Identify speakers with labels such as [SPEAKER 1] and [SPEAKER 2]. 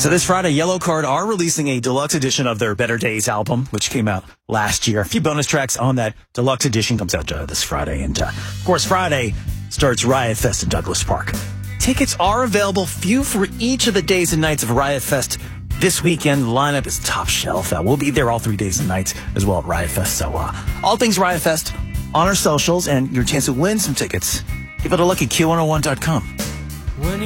[SPEAKER 1] So this Friday, Yellow Card are releasing a deluxe edition of their Better Days album, which came out last year. A few bonus tracks on that deluxe edition comes out this Friday. And, of course, Friday starts Riot Fest in Douglas Park. Tickets are available, few for each of the days and nights of Riot Fest. This weekend, the lineup is top shelf. We'll be there all 3 days and nights as well at Riot Fest. So all things Riot Fest on our socials and your chance to win some tickets. Give it a look at Q101.com.